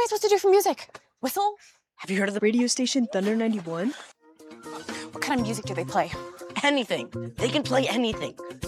I supposed to do for music? Whistle? Have you heard of the radio station Thunder 91? What kind of music do they play? Anything. They can play anything.